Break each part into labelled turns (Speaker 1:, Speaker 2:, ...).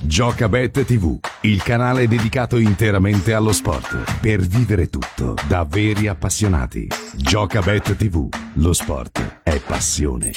Speaker 1: Giocabet TV, il canale dedicato interamente allo sport, per vivere tutto da veri appassionati. Giocabet TV, lo sport è passione.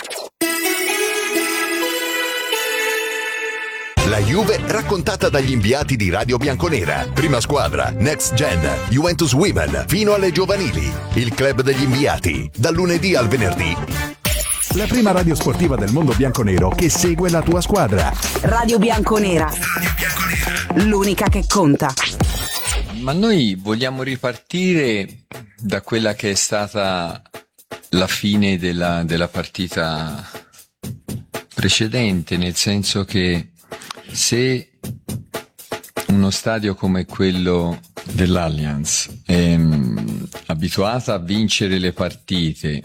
Speaker 2: La Juve raccontata dagli inviati di Radio Bianconera. Prima squadra, Next Gen, Juventus Women, fino alle giovanili. Il club degli inviati, dal lunedì al venerdì.
Speaker 3: La prima radio sportiva del mondo bianconero che segue la tua squadra.
Speaker 4: Radio Bianconera. L'unica che conta.
Speaker 5: Ma noi vogliamo ripartire da quella che è stata la fine della partita precedente, nel senso che se uno stadio come quello dell'Allianz è abituato a vincere le partite,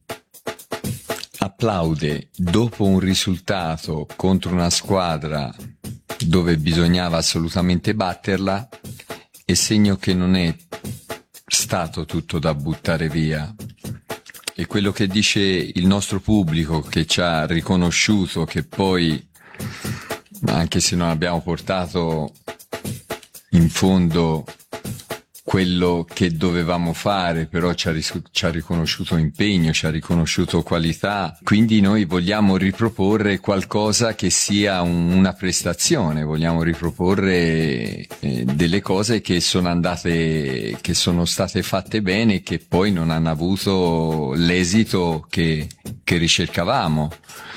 Speaker 5: applaude dopo un risultato contro una squadra dove bisognava assolutamente batterla, è segno che non è stato tutto da buttare via. E quello che dice il nostro pubblico, che ci ha riconosciuto, che poi, anche se non abbiamo portato in fondo quello che dovevamo fare, però ci ha riconosciuto impegno, ci ha riconosciuto qualità, quindi noi vogliamo riproporre qualcosa che sia una prestazione, vogliamo riproporre delle cose che sono state fatte bene e che poi non hanno avuto l'esito che ricercavamo.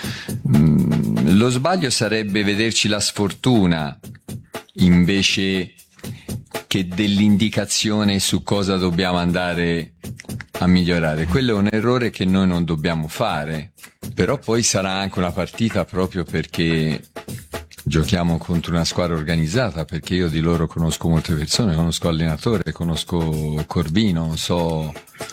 Speaker 5: Lo sbaglio sarebbe vederci la sfortuna invece che dell'indicazione su cosa dobbiamo andare a migliorare. Quello è un errore che noi non dobbiamo fare, però poi sarà anche una partita proprio perché giochiamo contro una squadra organizzata, perché io di loro conosco molte persone, conosco l'allenatore, conosco Corvino, so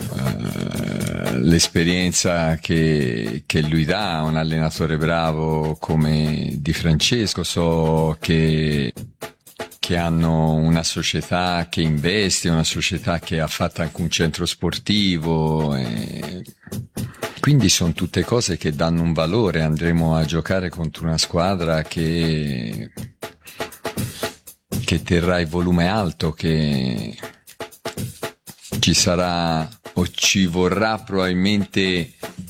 Speaker 5: l'esperienza che lui dà, un allenatore bravo come Di Francesco, so che hanno una società che investe, una società che ha fatto anche un centro sportivo, quindi sono tutte cose che danno un valore. Andremo a giocare contro una squadra che terrà il volume alto, che ci sarà o ci vorrà probabilmente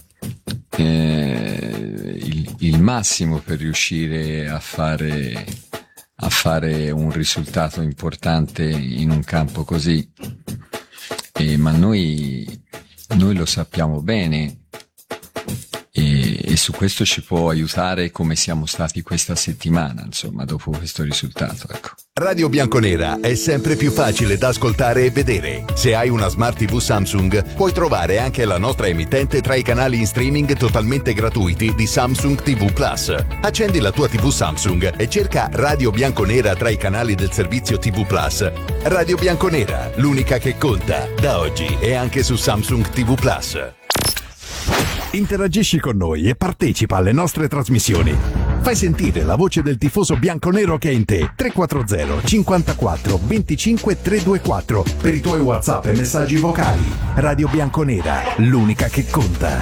Speaker 5: il massimo per riuscire a fare un risultato importante in un campo così, ma noi lo sappiamo bene e su questo ci può aiutare come siamo stati questa settimana, insomma, dopo questo risultato, ecco.
Speaker 2: Radio Bianconera è sempre più facile da ascoltare e vedere. Se hai una Smart TV Samsung, puoi trovare anche la nostra emittente tra i canali in streaming totalmente gratuiti di Samsung TV Plus. Accendi la tua TV Samsung e cerca Radio Bianconera tra i canali del servizio TV Plus. Radio Bianconera, l'unica che conta, da oggi è anche su Samsung TV Plus.
Speaker 3: Interagisci con noi e partecipa alle nostre trasmissioni. Fai sentire la voce del tifoso bianconero che è in te. 340 54 25 324 per i tuoi WhatsApp e messaggi vocali. Radio Bianconera, l'unica che conta.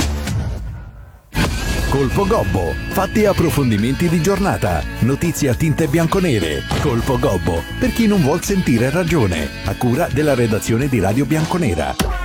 Speaker 3: Colpo Gobbo, fatti e approfondimenti di giornata, notizie a tinte bianconere. Colpo Gobbo, per chi non vuol sentire ragione, a cura della redazione di Radio Bianconera.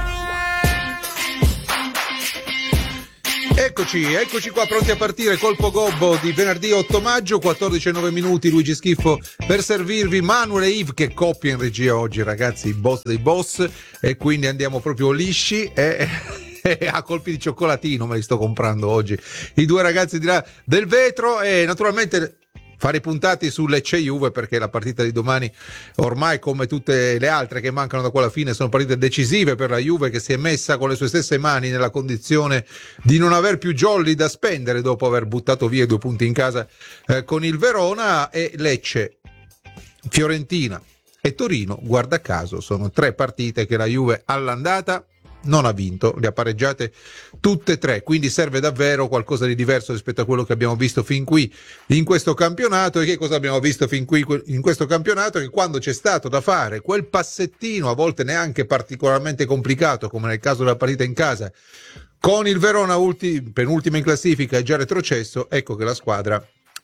Speaker 6: Eccoci qua pronti a partire. Colpo Gobbo di venerdì 8 maggio, 14:09 minuti. Luigi Schiffo per servirvi, Manuel e Yves, che coppia in regia oggi, ragazzi, i boss dei boss, e quindi andiamo proprio lisci a colpi di cioccolatino me li sto comprando oggi i due ragazzi di là del vetro, e naturalmente fare i puntati su Lecce Juve, perché la partita di domani, ormai come tutte le altre che mancano da qua alla fine, sono partite decisive per la Juve, che si è messa con le sue stesse mani nella condizione di non aver più jolly da spendere dopo aver buttato via 2 punti in casa con il Verona. E Lecce, Fiorentina e Torino, guarda caso, sono 3 partite che la Juve all'andata non ha vinto, le ha pareggiate tutte e 3, quindi serve davvero qualcosa di diverso rispetto a quello che abbiamo visto fin qui in questo campionato. E che cosa abbiamo visto fin qui in questo campionato? Che quando c'è stato da fare quel passettino, a volte neanche particolarmente complicato, come nel caso della partita in casa con il Verona, penultima in classifica e già retrocesso, ecco che la squadra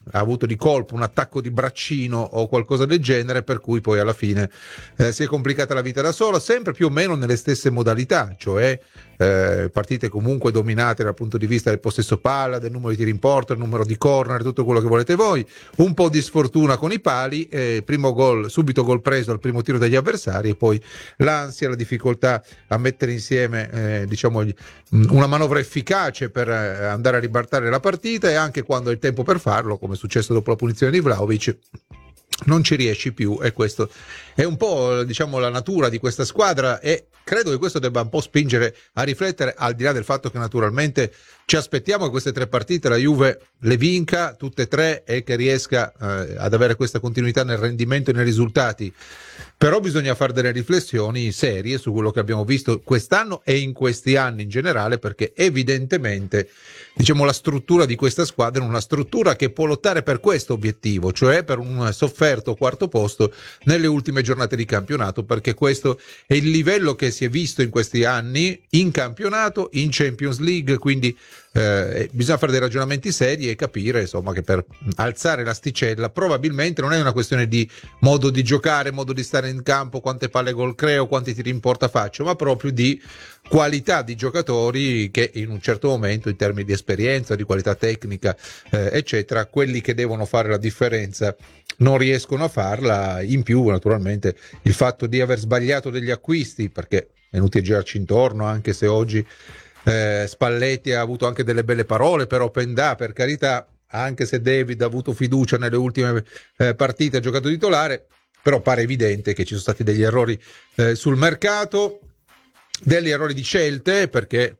Speaker 6: ha avuto di colpo un attacco di braccino o qualcosa del genere, per cui poi alla fine si è complicata la vita da sola, sempre più o meno nelle stesse modalità, cioè partite comunque dominate dal punto di vista del possesso palla, del numero di tiri in porta, il numero di corner, tutto quello che volete voi, un po' di sfortuna con i pali, primo gol, subito gol preso al primo tiro degli avversari, e poi l'ansia, la difficoltà a mettere insieme una manovra efficace per andare a ribaltare la partita, e anche quando hai il tempo per farlo, come è successo dopo la punizione di Vlahovic, non ci riesci più. E questo è un po', diciamo, la natura di questa squadra, e credo che questo debba un po' spingere a riflettere, al di là del fatto che naturalmente ci aspettiamo che queste 3 partite la Juve le vinca tutte e 3 e che riesca ad avere questa continuità nel rendimento e nei risultati. Però bisogna fare delle riflessioni serie su quello che abbiamo visto quest'anno e in questi anni in generale, perché evidentemente, diciamo, la struttura di questa squadra è una struttura che può lottare per questo obiettivo, cioè per un sofferto quarto posto nelle ultime giornate di campionato, perché questo è il livello che si è visto in questi anni in campionato, in Champions League, quindi bisogna fare dei ragionamenti seri e capire, insomma, che per alzare l'asticella probabilmente non è una questione di modo di giocare, modo di stare in campo, quante palle gol creo, quanti tiri in porta faccio, ma proprio di qualità di giocatori che in un certo momento, in termini di esperienza, di qualità tecnica, eccetera, quelli che devono fare la differenza non riescono a farla. In più, naturalmente, il fatto di aver sbagliato degli acquisti, perché è inutile girarci intorno, anche se oggi Spalletti ha avuto anche delle belle parole per Openda, per carità, anche se David ha avuto fiducia nelle ultime partite, ha giocato titolare, però pare evidente che ci sono stati degli errori sul mercato, degli errori di scelte, perché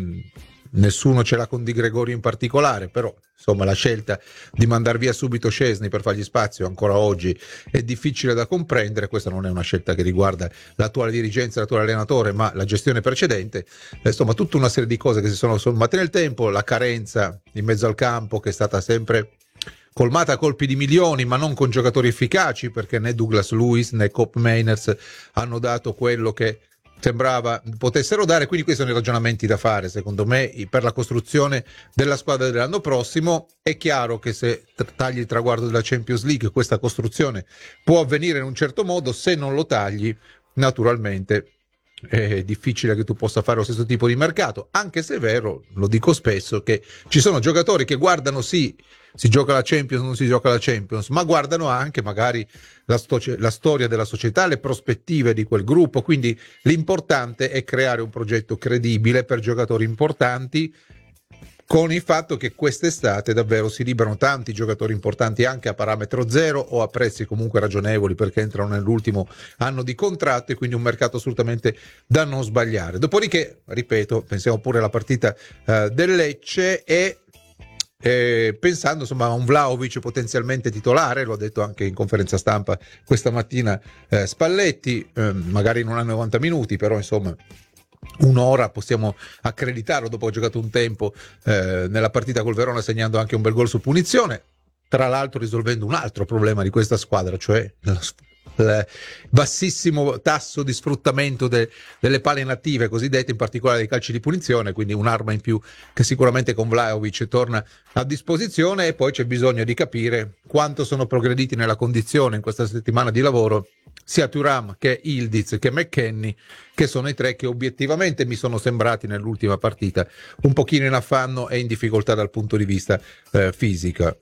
Speaker 6: nessuno ce l'ha con Di Gregorio in particolare, però insomma la scelta di mandar via subito Szczesny per fargli spazio ancora oggi è difficile da comprendere. Questa non è una scelta che riguarda l'attuale dirigenza, l'attuale allenatore, ma la gestione precedente. Insomma, tutta una serie di cose che si sono sommate nel tempo, la carenza in mezzo al campo che è stata sempre colmata a colpi di milioni, ma non con giocatori efficaci, perché né Douglas Luiz né Koop Meiners hanno dato quello che sembrava potessero dare. Quindi questi sono i ragionamenti da fare, secondo me, per la costruzione della squadra dell'anno prossimo. È chiaro che se tagli il traguardo della Champions League, questa costruzione può avvenire in un certo modo. Se non lo tagli, naturalmente è difficile che tu possa fare lo stesso tipo di mercato, anche se è vero, lo dico spesso, che ci sono giocatori che guardano, sì, si gioca la Champions, non si gioca la Champions, ma guardano anche magari la storia della società, le prospettive di quel gruppo. Quindi l'importante è creare un progetto credibile per giocatori importanti, con il fatto che quest'estate davvero si liberano tanti giocatori importanti anche a parametro zero o a prezzi comunque ragionevoli, perché entrano nell'ultimo anno di contratto, e quindi un mercato assolutamente da non sbagliare. Dopodiché, ripeto, pensiamo pure alla partita del Lecce, e pensando insomma a un Vlahovic potenzialmente titolare, lo ha detto anche in conferenza stampa questa mattina Spalletti, magari non ha 90 minuti, però insomma un'ora possiamo accreditarlo dopo che ha giocato un tempo nella partita col Verona, segnando anche un bel gol su punizione, tra l'altro risolvendo un altro problema di questa squadra, cioè il bassissimo tasso di sfruttamento delle palle inattive cosiddette, in particolare dei calci di punizione, quindi un'arma in più che sicuramente con Vlahovic torna a disposizione. E poi c'è bisogno di capire quanto sono progrediti nella condizione in questa settimana di lavoro sia Thuram che Ildiz che McKennie, che sono i 3 che obiettivamente mi sono sembrati nell'ultima partita un pochino in affanno e in difficoltà dal punto di vista fisico.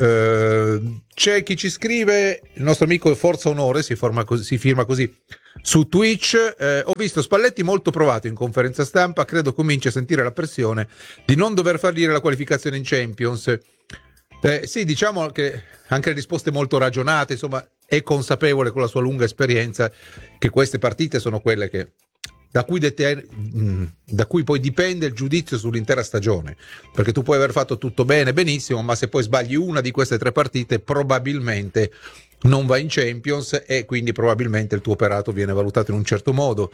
Speaker 6: C'è chi ci scrive, il nostro amico Forza Onore si firma così su Twitch: ho visto Spalletti molto provato in conferenza stampa, credo cominci a sentire la pressione di non dover far dire la qualificazione in Champions. Sì, diciamo che anche le risposte molto ragionate, insomma è consapevole con la sua lunga esperienza che queste partite sono quelle che da cui poi dipende il giudizio sull'intera stagione, perché tu puoi aver fatto tutto bene, benissimo, ma se poi sbagli una di queste 3 partite probabilmente non vai in Champions, e quindi probabilmente il tuo operato viene valutato in un certo modo.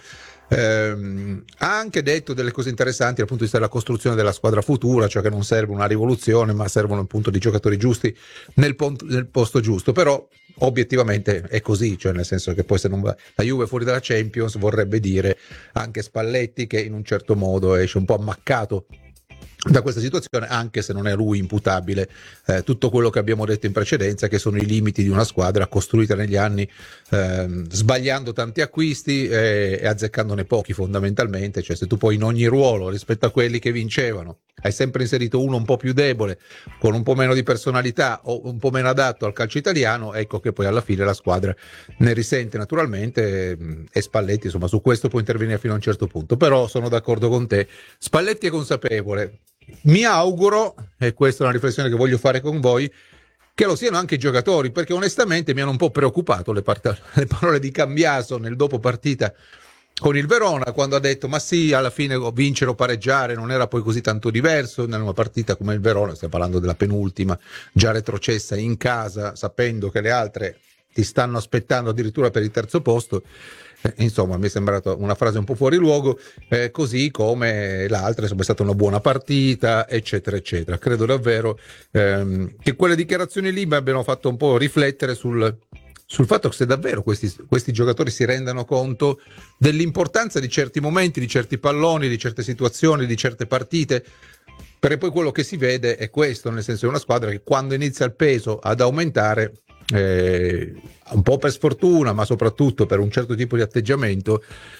Speaker 6: Ha anche detto delle cose interessanti dal punto di vista della costruzione della squadra futura, cioè che non serve una rivoluzione, ma servono appunto dei giocatori giusti nel posto giusto. Però obiettivamente è così, cioè nel senso che poi se non va la Juve fuori dalla Champions, vorrebbe dire anche Spalletti che in un certo modo esce un po' ammaccato da questa situazione, anche se non è lui imputabile tutto quello che abbiamo detto in precedenza, che sono i limiti di una squadra costruita negli anni sbagliando tanti acquisti e azzeccandone pochi fondamentalmente. Cioè, se tu poi in ogni ruolo rispetto a quelli che vincevano hai sempre inserito uno un po' più debole, con un po' meno di personalità o un po' meno adatto al calcio italiano, ecco che poi alla fine la squadra ne risente naturalmente, e Spalletti insomma su questo può intervenire fino a un certo punto. Però sono d'accordo con te, Spalletti è consapevole. Mi auguro, e questa è una riflessione che voglio fare con voi, che lo siano anche i giocatori, perché onestamente mi hanno un po' preoccupato le parole di Cambiaso nel dopo partita con il Verona, quando ha detto ma sì, alla fine vincere o pareggiare non era poi così tanto diverso nella partita come il Verona, stiamo parlando della penultima, già retrocessa in casa, sapendo che le altre ti stanno aspettando addirittura per il terzo posto. Insomma, mi è sembrata una frase un po' fuori luogo, così come l'altra, insomma, è stata una buona partita, eccetera, eccetera. Credo davvero che quelle dichiarazioni lì mi abbiano fatto un po' riflettere sul fatto che se davvero questi giocatori si rendano conto dell'importanza di certi momenti, di certi palloni, di certe situazioni, di certe partite. Perché poi quello che si vede è questo, nel senso, è una squadra che quando inizia il peso ad aumentare, un po' per sfortuna ma soprattutto per un certo tipo di atteggiamento,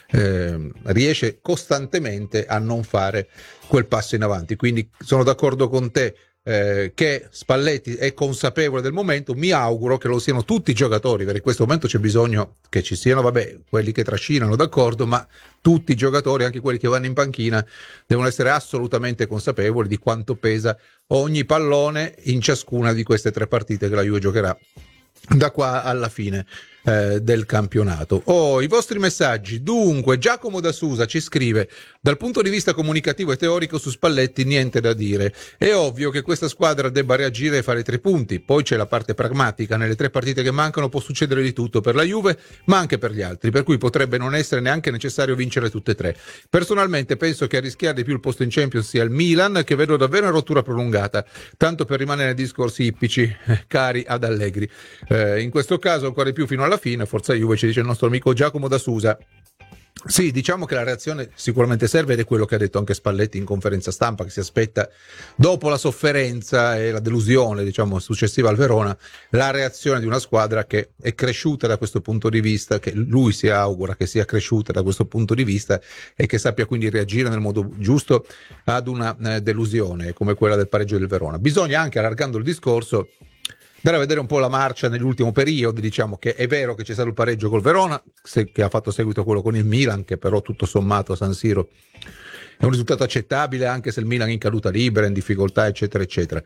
Speaker 6: riesce costantemente a non fare quel passo in avanti. Quindi sono d'accordo con te che Spalletti è consapevole del momento. Mi auguro che lo siano tutti i giocatori, perché in questo momento c'è bisogno che ci siano, quelli che trascinano, d'accordo, ma tutti i giocatori, anche quelli che vanno in panchina, devono essere assolutamente consapevoli di quanto pesa ogni pallone in ciascuna di queste 3 partite che la Juve giocherà da qua alla fine del campionato. I vostri messaggi. Dunque, Giacomo da Susa ci scrive: dal punto di vista comunicativo e teorico su Spalletti niente da dire, è ovvio che questa squadra debba reagire e fare 3 punti, poi c'è la parte pragmatica, nelle 3 partite che mancano può succedere di tutto per la Juve ma anche per gli altri, per cui potrebbe non essere neanche necessario vincere tutte e 3. Personalmente penso che a rischiare di più il posto in Champions sia il Milan, che vedo davvero una rottura prolungata, tanto per rimanere nei discorsi ippici cari ad Allegri. In questo caso ancora di più fino alla fine, forza Juve, ci dice il nostro amico Giacomo da Susa. Sì, diciamo che la reazione sicuramente serve ed è quello che ha detto anche Spalletti in conferenza stampa, che si aspetta, dopo la sofferenza e la delusione, diciamo, successiva al Verona, la reazione di una squadra che è cresciuta da questo punto di vista, che lui si augura che sia cresciuta da questo punto di vista e che sappia quindi reagire nel modo giusto ad una delusione come quella del pareggio del Verona. Bisogna anche, allargando il discorso, andare a vedere un po' la marcia nell'ultimo periodo. Diciamo che è vero che c'è stato il pareggio col Verona, che ha fatto seguito a quello con il Milan, che però tutto sommato a San Siro è un risultato accettabile, anche se il Milan è in caduta libera, in difficoltà, eccetera, eccetera.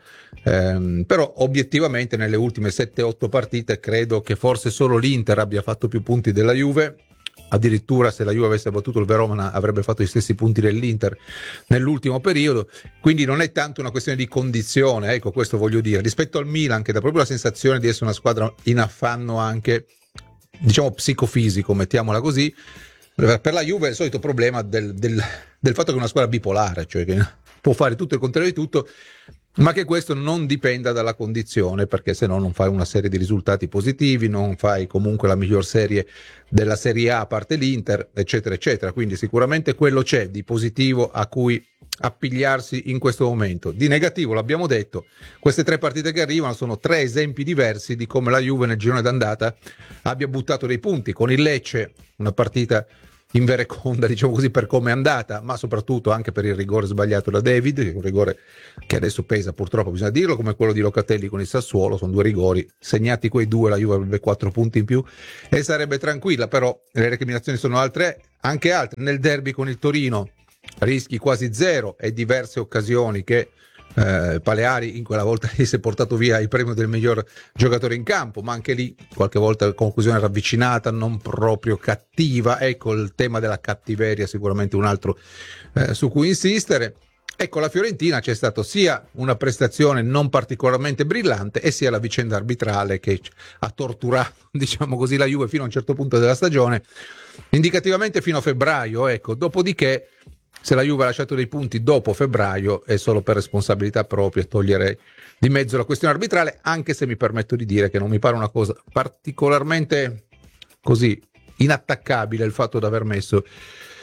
Speaker 6: Però obiettivamente nelle ultime 7-8 partite credo che forse solo l'Inter abbia fatto più punti della Juve. Addirittura se la Juve avesse battuto il Verona avrebbe fatto gli stessi punti dell'Inter nell'ultimo periodo, quindi non è tanto una questione di condizione, ecco, questo voglio dire, rispetto al Milan, che dà proprio la sensazione di essere una squadra in affanno anche, diciamo, psicofisico, mettiamola così. Per la Juve è il solito problema del fatto che è una squadra bipolare, cioè che può fare tutto il contrario di tutto, ma che questo non dipenda dalla condizione, perché se no non fai una serie di risultati positivi, non fai comunque la miglior serie della Serie A parte l'Inter, eccetera, eccetera. Quindi sicuramente quello c'è di positivo a cui appigliarsi in questo momento. Di negativo l'abbiamo detto, queste 3 partite che arrivano sono 3 esempi diversi di come la Juve nel girone d'andata abbia buttato dei punti. Con il Lecce una partita invereconda, diciamo così, per come è andata, ma soprattutto anche per il rigore sbagliato da David, un rigore che adesso pesa, purtroppo bisogna dirlo, come quello di Locatelli con il Sassuolo. Sono 2 rigori, segnati quei 2 la Juve avrebbe 4 punti in più e sarebbe tranquilla. Però le recriminazioni sono anche altre. Nel derby con il Torino rischi quasi 0 e diverse occasioni che Paleari in quella volta si è portato via il premio del miglior giocatore in campo, ma anche lì qualche volta la conclusione ravvicinata, non proprio cattiva. Ecco, il tema della cattiveria sicuramente un altro su cui insistere. Ecco, la Fiorentina c'è stato sia una prestazione non particolarmente brillante e sia la vicenda arbitrale che ha torturato, diciamo così, la Juve fino a un certo punto della stagione, indicativamente fino a febbraio. Ecco, dopodiché, se la Juve ha lasciato dei punti dopo febbraio è solo per responsabilità propria, toglierei di mezzo la questione arbitrale, anche se mi permetto di dire che non mi pare una cosa particolarmente così inattaccabile il fatto di aver messo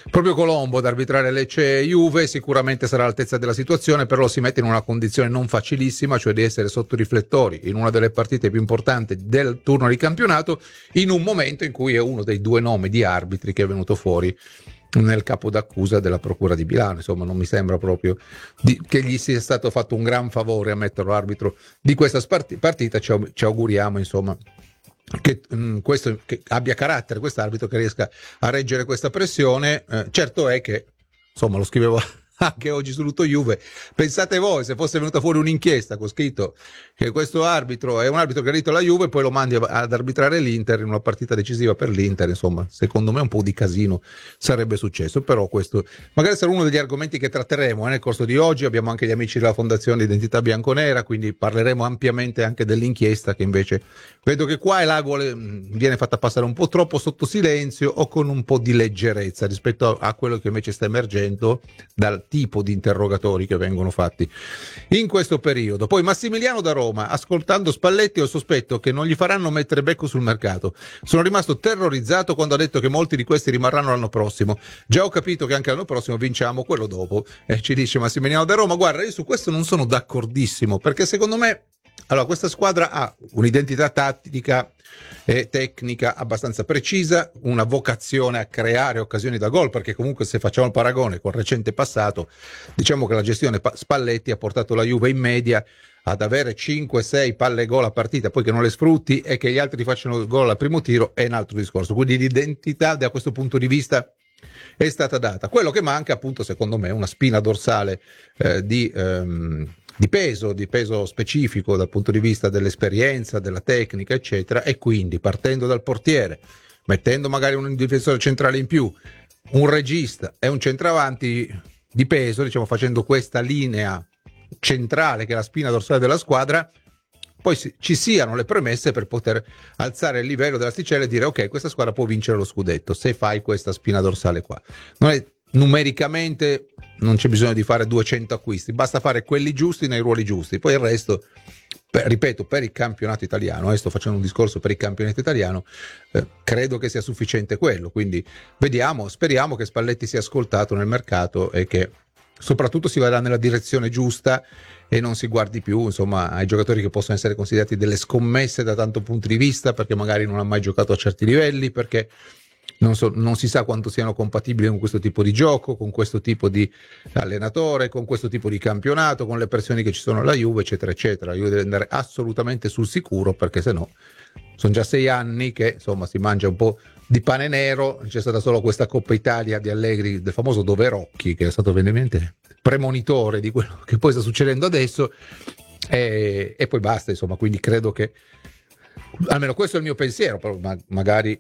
Speaker 6: proprio Colombo ad arbitrare Lecce-Juve, sicuramente sarà all'altezza della situazione, però si mette in una condizione non facilissima, cioè di essere sotto i riflettori in una delle partite più importanti del turno di campionato, in un momento in cui è uno dei due nomi di arbitri che è venuto fuori nel capo d'accusa della Procura di Milano. Insomma, non mi sembra proprio che gli sia stato fatto un gran favore a metterlo arbitro di questa partita. Ci auguriamo, insomma, che abbia carattere quest'arbitro, che riesca a reggere questa pressione. Certo è che, insomma, lo scrivevo anche oggi su Tutto Juve, pensate voi se fosse venuta fuori un'inchiesta con scritto che questo arbitro è un arbitro che ha detto la Juve, poi lo mandi ad arbitrare l'Inter in una partita decisiva per l'Inter, insomma, secondo me un po' di casino sarebbe successo. Però questo magari sarà uno degli argomenti che tratteremo nel corso di oggi. Abbiamo anche gli amici della Fondazione Identità Bianconera, quindi parleremo ampiamente anche dell'inchiesta, che invece vedo che qua e là viene fatta passare un po' troppo sotto silenzio o con un po' di leggerezza rispetto a quello che invece sta emergendo dal tipo di interrogatori che vengono fatti in questo periodo. Poi Massimiliano da Roma: ascoltando Spalletti ho sospetto che non gli faranno mettere becco sul mercato. Sono rimasto terrorizzato quando ha detto che molti di questi rimarranno l'anno prossimo. Già ho capito che anche l'anno prossimo vinciamo quello dopo. Ci dice Massimiliano da Roma. Guarda, io su questo non sono d'accordissimo, perché secondo me, allora, questa squadra ha un'identità tattica e tecnica abbastanza precisa, una vocazione a creare occasioni da gol, perché comunque, se facciamo il paragone col recente passato, diciamo che la gestione Spalletti ha portato la Juve in media ad avere 5-6 palle gol a partita, poi che non le sfrutti e che gli altri facciano il gol al primo tiro è un altro discorso. Quindi l'identità da questo punto di vista è stata data. Quello che manca, appunto, secondo me, è una spina dorsale di peso specifico dal punto di vista dell'esperienza, della tecnica, eccetera. E quindi, partendo dal portiere, mettendo magari un difensore centrale in più, un regista e un centravanti di peso, diciamo, facendo questa linea centrale che è la spina dorsale della squadra, poi ci siano le premesse per poter alzare il livello dell'asticella e dire: ok, questa squadra può vincere lo scudetto se fai questa spina dorsale qua. Non è, numericamente non c'è bisogno di fare 200 acquisti, basta fare quelli giusti nei ruoli giusti, poi il resto, ripeto, per il campionato italiano, sto facendo un discorso per il campionato italiano, credo che sia sufficiente quello. Quindi vediamo, speriamo che Spalletti sia ascoltato nel mercato e che soprattutto si vada nella direzione giusta e non si guardi più, insomma, ai giocatori che possono essere considerati delle scommesse da tanto punto di vista, perché magari non ha mai giocato a certi livelli, perché non si sa quanto siano compatibili con questo tipo di gioco, con questo tipo di allenatore, con questo tipo di campionato, con le pressioni che ci sono alla Juve, eccetera eccetera. La Juve deve andare assolutamente sul sicuro, perché sennò sono già 6 anni che, insomma, si mangia un po' di pane nero. C'è stata solo questa Coppa Italia di Allegri, del famoso Doverocchi, che è stato veramente premonitore di quello che poi sta succedendo adesso, e poi basta, insomma. Quindi credo che, almeno questo è il mio pensiero, però magari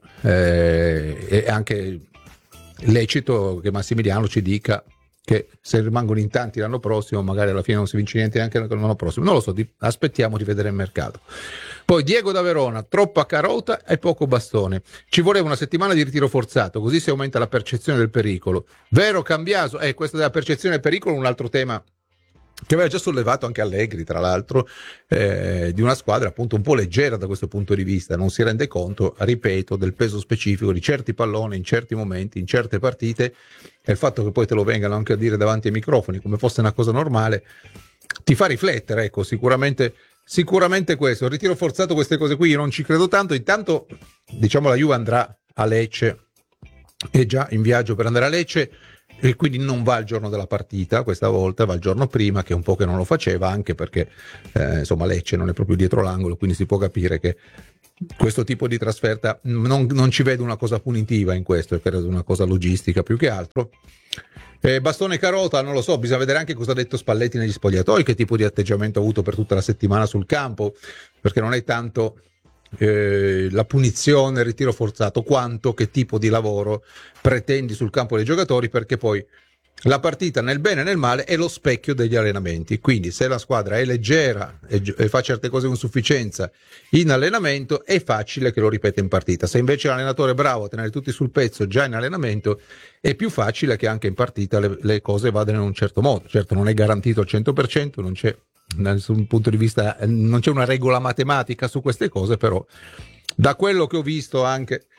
Speaker 6: è anche lecito che Massimiliano ci dica che se rimangono in tanti l'anno prossimo, magari alla fine non si vince niente neanche l'anno prossimo. Non lo so, aspettiamo di vedere il mercato. Poi Diego da Verona: troppa carota e poco bastone. Ci voleva una settimana di ritiro forzato, così si aumenta la percezione del pericolo. Vero Cambiaso? Questa della percezione del pericolo è un altro tema che aveva già sollevato anche Allegri, tra l'altro, di una squadra appunto un po' leggera da questo punto di vista. Non si rende conto, ripeto, del peso specifico di certi palloni in certi momenti, in certe partite, e il fatto che poi te lo vengano anche a dire davanti ai microfoni come fosse una cosa normale ti fa riflettere. Ecco, sicuramente questo, il ritiro forzato, queste cose qui io non ci credo tanto. Intanto, diciamo, la Juve andrà a Lecce, è già in viaggio per andare a Lecce, e quindi non va il giorno della partita questa volta, va il giorno prima, che è un po' che non lo faceva, anche perché insomma Lecce non è proprio dietro l'angolo, quindi si può capire che questo tipo di trasferta non ci vedo una cosa punitiva in questo, è credo una cosa logistica più che altro. Bastone carota, non lo so, bisogna vedere anche cosa ha detto Spalletti negli spogliatoi, che tipo di atteggiamento ha avuto per tutta la settimana sul campo, perché non è tanto la punizione, il ritiro forzato, quanto che tipo di lavoro pretendi sul campo dei giocatori, perché poi la partita, nel bene e nel male, è lo specchio degli allenamenti. Quindi se la squadra è leggera e fa certe cose con sufficienza in allenamento, è facile che lo ripeta in partita. Se invece l'allenatore è bravo a tenere tutti sul pezzo già in allenamento, è più facile che anche in partita le cose vadano in un certo modo. Certo, non è garantito al 100%, non c'è, da nessun punto di vista, non c'è una regola matematica su queste cose, però da quello che ho visto anche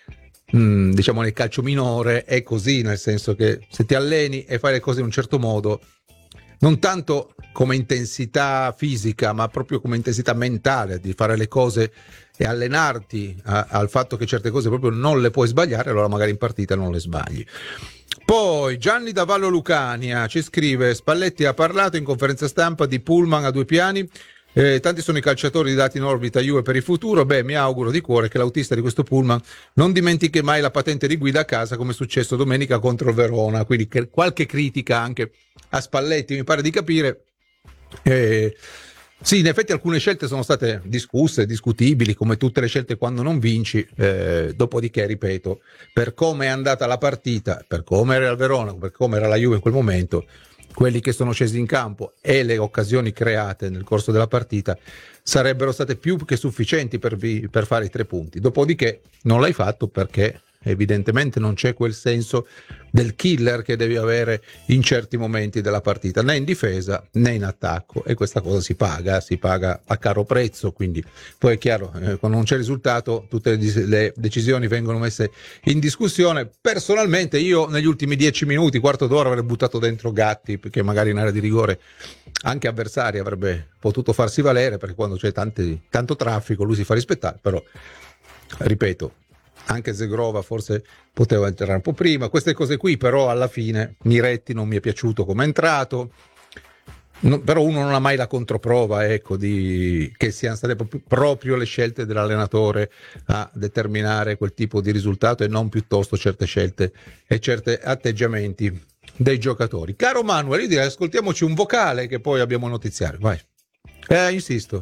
Speaker 6: diciamo nel calcio minore è così, nel senso che se ti alleni e fai le cose in un certo modo, non tanto come intensità fisica, ma proprio come intensità mentale di fare le cose e allenarti al fatto che certe cose proprio non le puoi sbagliare, allora magari in partita non le sbagli. Poi Gianni da Vallo Lucania ci scrive: Spalletti ha parlato in conferenza stampa di pullman a 2 piani. Tanti sono i calciatori dati in orbita Juve per il futuro. Beh, mi auguro di cuore che l'autista di questo pullman non dimentichi mai la patente di guida a casa, come è successo domenica contro il Verona. Quindi qualche critica anche a Spalletti, mi pare di capire. Sì, in effetti alcune scelte sono state discusse, discutibili, come tutte le scelte quando non vinci. Dopodiché, ripeto, per come è andata la partita, per come era il Verona, per come era la Juve in quel momento, quelli che sono scesi in campo e le occasioni create nel corso della partita sarebbero state più che sufficienti per fare i 3 punti. Dopodiché non l'hai fatto perché evidentemente non c'è quel senso del killer che devi avere in certi momenti della partita, né in difesa né in attacco, e questa cosa si paga a caro prezzo. Quindi poi è chiaro, quando non c'è risultato tutte le decisioni vengono messe in discussione. Personalmente io negli ultimi 10 minuti, quarto d'ora, avrei buttato dentro Gatti, perché magari in area di rigore anche avversari avrebbe potuto farsi valere, perché quando c'è tanto traffico lui si fa rispettare. Però ripeto, anche Zegrova forse poteva entrare un po' prima, queste cose qui. Però alla fine Miretti non mi è piaciuto come è entrato, però uno non ha mai la controprova, ecco, che siano state proprio le scelte dell'allenatore a determinare quel tipo di risultato e non piuttosto certe scelte e certi atteggiamenti dei giocatori. Caro Manuel, io direi ascoltiamoci un vocale che poi abbiamo notiziario, vai. Insisto.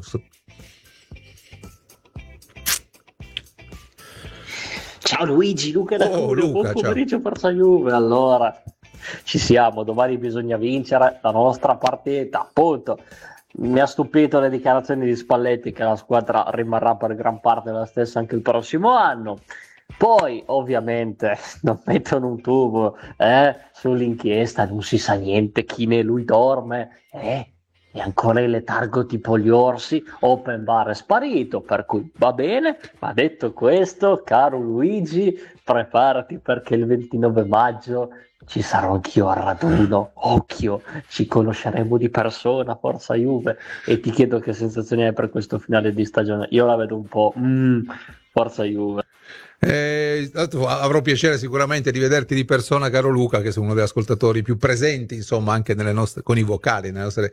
Speaker 7: Ciao Luigi, Luca da Cuneo, buon pomeriggio,
Speaker 6: ciao.
Speaker 7: Forza Juve. Allora, ci siamo, domani bisogna vincere la nostra partita, appunto. Mi ha stupito le dichiarazioni di Spalletti che la squadra rimarrà per gran parte la stessa anche il prossimo anno. Poi ovviamente non mettono un tubo sull'inchiesta, non si sa niente, chi né lui dorme, è ancora in letargo tipo gli orsi. Open bar è sparito, per cui va bene. Ma detto questo, caro Luigi, preparati perché il 29 maggio ci sarò anch'io al raduno. Occhio, ci conosceremo di persona, Forza Juve. E ti chiedo che sensazioni hai per questo finale di stagione. Io la vedo un po' Forza Juve.
Speaker 6: Avrò piacere sicuramente di vederti di persona, caro Luca, che sei uno degli ascoltatori più presenti, insomma, anche nelle nostre, con i vocali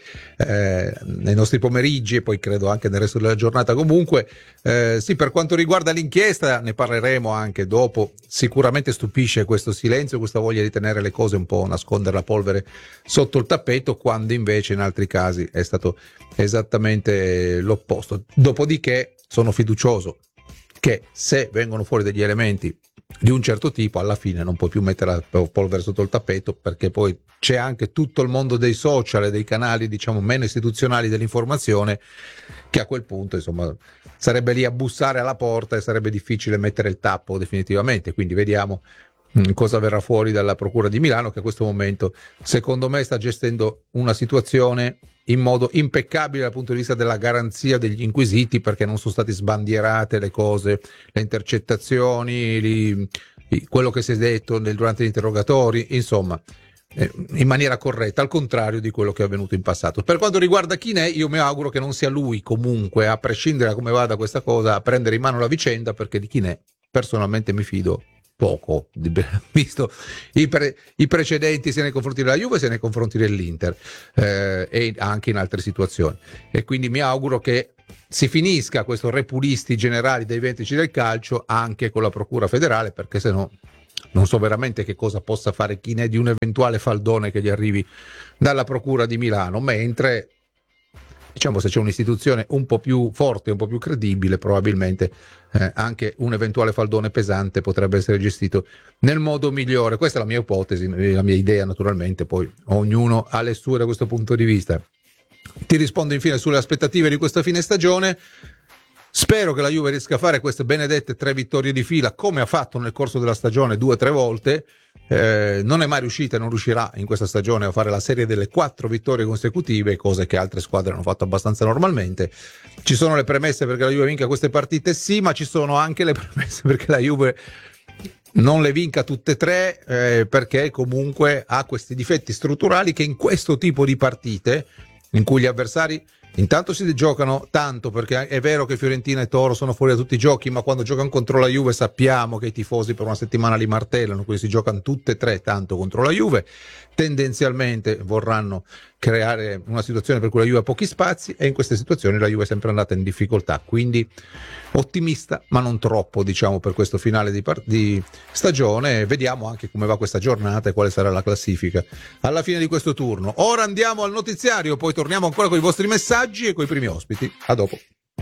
Speaker 6: nei nostri pomeriggi, e poi credo anche nel resto della giornata. Comunque sì, per quanto riguarda l'inchiesta ne parleremo anche dopo. Sicuramente stupisce questo silenzio, questa voglia di tenere le cose un po', nascondere la polvere sotto il tappeto, quando invece in altri casi è stato esattamente l'opposto. Dopodiché sono fiducioso che se vengono fuori degli elementi di un certo tipo, alla fine non puoi più mettere la polvere sotto il tappeto, perché poi c'è anche tutto il mondo dei social e dei canali, diciamo, meno istituzionali dell'informazione, che a quel punto, insomma, sarebbe lì a bussare alla porta e sarebbe difficile mettere il tappo definitivamente. Quindi vediamo cosa verrà fuori dalla Procura di Milano, che a questo momento, secondo me, sta gestendo una situazione in modo impeccabile dal punto di vista della garanzia degli inquisiti, perché non sono state sbandierate le cose, le intercettazioni, quello che si è detto durante gli interrogatori, insomma, in maniera corretta, al contrario di quello che è avvenuto in passato. Per quanto riguarda Chinè, io mi auguro che non sia lui, comunque, a prescindere da come vada questa cosa, a prendere in mano la vicenda, perché di Chinè personalmente mi fido poco, visto i precedenti sia nei confronti della Juve sia nei confronti dell'Inter, e anche in altre situazioni. E quindi mi auguro che si finisca questo repulisti generali dei vertici del calcio anche con la Procura federale, perché se no non so veramente che cosa possa fare Chinè di un eventuale faldone che gli arrivi dalla Procura di Milano, mentre, diciamo, se c'è un'istituzione un po' più forte, un po' più credibile, probabilmente anche un eventuale faldone pesante potrebbe essere gestito nel modo migliore. Questa è la mia ipotesi, la mia idea, naturalmente, poi ognuno ha le sue da questo punto di vista. Ti rispondo infine sulle aspettative di questa fine stagione. Spero che la Juve riesca a fare queste benedette 3 vittorie di fila, come ha fatto nel corso della stagione 2 o 3 volte. Non è mai riuscita e non riuscirà in questa stagione a fare la serie delle 4 vittorie consecutive, cose che altre squadre hanno fatto abbastanza normalmente. Ci sono le premesse perché la Juve vinca queste partite, sì, ma ci sono anche le premesse perché la Juve non le vinca tutte e tre, perché comunque ha questi difetti strutturali che in questo tipo di partite, in cui gli avversari intanto si giocano tanto, perché è vero che Fiorentina e Toro sono fuori da tutti i giochi, ma quando giocano contro la Juve sappiamo che i tifosi per una settimana li martellano, quindi si giocano tutte e tre tanto contro la Juve, tendenzialmente vorranno creare una situazione per cui la Juve ha pochi spazi, e in queste situazioni la Juve è sempre andata in difficoltà, quindi ottimista ma non troppo, diciamo, per questo finale di stagione. Vediamo anche come va questa giornata e quale sarà la classifica alla fine di questo turno. Ora andiamo al notiziario, poi torniamo ancora con i vostri messaggi e con i primi ospiti. A dopo.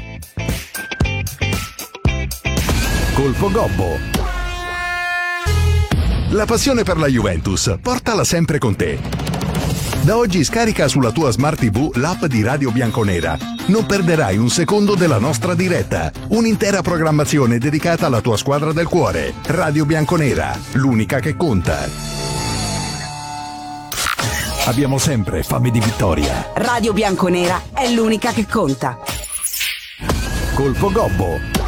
Speaker 3: Colpo Gobbo. La passione per la Juventus, portala sempre con te. Da oggi scarica sulla tua Smart TV l'app di Radio Bianconera. Non perderai un secondo della nostra diretta. Un'intera programmazione dedicata alla tua squadra del cuore. Radio Bianconera, l'unica che conta. Abbiamo sempre fame di vittoria.
Speaker 4: Radio Bianconera è l'unica che conta.
Speaker 3: Colpo Gobbo.